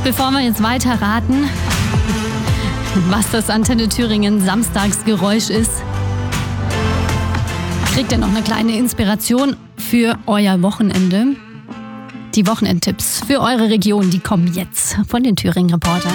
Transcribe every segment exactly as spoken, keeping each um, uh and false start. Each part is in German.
Bevor wir jetzt weiter raten, was das Antenne Thüringen Samstagsgeräusch ist, kriegt ihr noch eine kleine Inspiration für euer Wochenende. Die Wochenendtipps für eure Region, die kommen jetzt von den Thüringen-Reportern.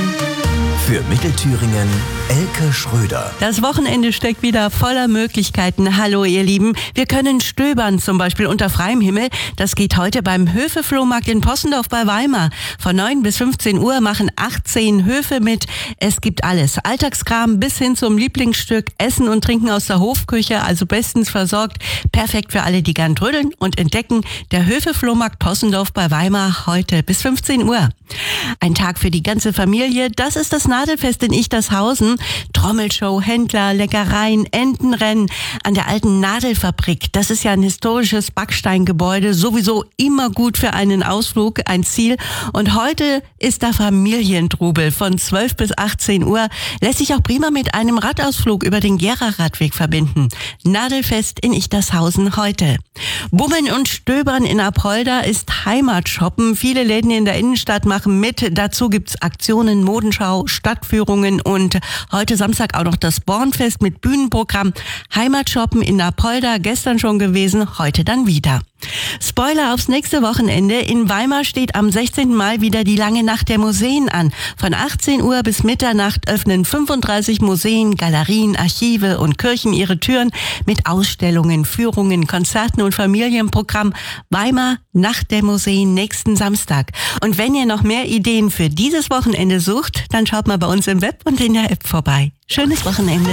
Für Mittelthüringen Elke Schröder. Das Wochenende steckt wieder voller Möglichkeiten. Hallo ihr Lieben. Wir können stöbern, zum Beispiel unter freiem Himmel. Das geht heute beim Höfe-Flohmarkt in Possendorf bei Weimar. Von neun bis fünfzehn Uhr machen achtzehn Höfe mit. Es gibt alles. Alltagskram bis hin zum Lieblingsstück. Essen und Trinken aus der Hofküche, also bestens versorgt. Perfekt für alle, die gern trödeln und entdecken. Der Höfe-Flohmarkt Possendorf bei Weimar heute bis fünfzehn Uhr. Ein Tag für die ganze Familie. Das ist das Nadelfest in Ichtershausen. Trommelshow, Händler, Leckereien, Entenrennen an der alten Nadelfabrik. Das ist ja ein historisches Backsteingebäude, sowieso immer gut für einen Ausflug, ein Ziel. Und heute ist da Familientrubel von zwölf bis achtzehn Uhr. Lässt sich auch prima mit einem Radausflug über den Gera-Radweg verbinden. Nadelfest in Ichtershausen heute. Bummeln und Stöbern in Apolda ist Heimatshoppen. Viele Läden in der Innenstadt machen mit. Dazu gibt's Aktionen, Modenschau, Stadtführungen und heute Samstag auch noch das Bornfest mit Bühnenprogramm. Heimatshoppen in Apolda, gestern schon gewesen, heute dann wieder. Spoiler aufs nächste Wochenende. In Weimar steht am sechzehnten Mai wieder die lange Nacht der Museen an. Von achtzehn Uhr bis Mitternacht öffnen fünfunddreißig Museen, Galerien, Archive und Kirchen ihre Türen mit Ausstellungen, Führungen, Konzerten und Familienprogramm. Weimar, Nacht der Museen, nächsten Samstag. Und wenn ihr noch mehr Ideen für dieses Wochenende sucht, dann schaut mal bei uns im Web und in der App vorbei. Schönes Wochenende.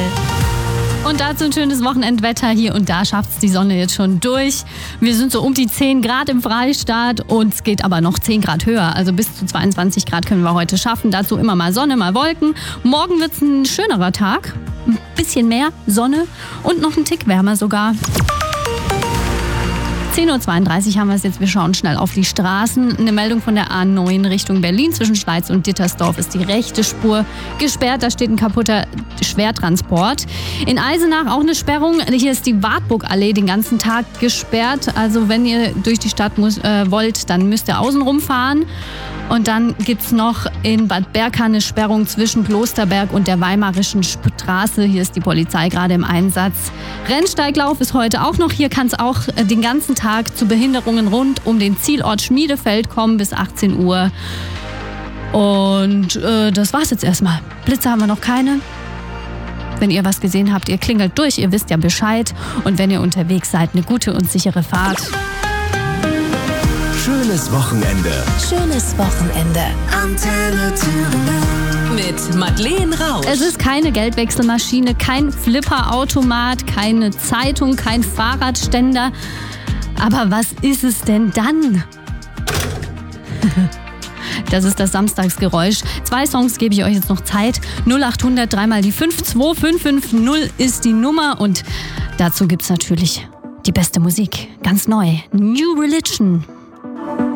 Und dazu ein schönes Wochenendwetter. Hier und da schafft's die Sonne jetzt schon durch. Wir sind so um die zehn Grad im Freistaat und es geht aber noch zehn Grad höher. Also bis zu zweiundzwanzig Grad können wir heute schaffen. Dazu immer mal Sonne, mal Wolken. Morgen wird's ein schönerer Tag. Ein bisschen mehr Sonne und noch ein Tick wärmer sogar. zehn Uhr zweiunddreißig haben wir es jetzt. Wir schauen schnell auf die Straßen. Eine Meldung von der A neun Richtung Berlin. Zwischen Schleiz und Dittersdorf ist die rechte Spur gesperrt. Da steht ein kaputter Schwertransport. In Eisenach auch eine Sperrung. Hier ist die Wartburgallee den ganzen Tag gesperrt. Also wenn ihr durch die Stadt muss, äh, wollt, dann müsst ihr außen rumfahren. Und dann gibt's noch in Bad Berka eine Sperrung zwischen Klosterberg und der Weimarischen Straße. Hier ist die Polizei gerade im Einsatz. Rennsteiglauf ist heute auch noch. Hier kann es auch den ganzen Tag zu Behinderungen rund um den Zielort Schmiedefeld kommen bis achtzehn Uhr. Und äh, das war's jetzt erstmal. Blitze haben wir noch keine. Wenn ihr was gesehen habt, ihr klingelt durch, ihr wisst ja Bescheid. Und wenn ihr unterwegs seid, eine gute und sichere Fahrt. Schönes Wochenende. Schönes Wochenende. Antenne Thüringen. Mit Madeleine Rausch. Es ist keine Geldwechselmaschine, kein Flipperautomat, keine Zeitung, kein Fahrradständer. Aber was ist es denn dann? Das ist das Samstagsgeräusch. Zwei Songs gebe ich euch jetzt noch Zeit. null acht hundert, dreimal die fünf, zwei fünf fünf null ist die Nummer. Und dazu gibt's natürlich die beste Musik. Ganz neu. New Religion.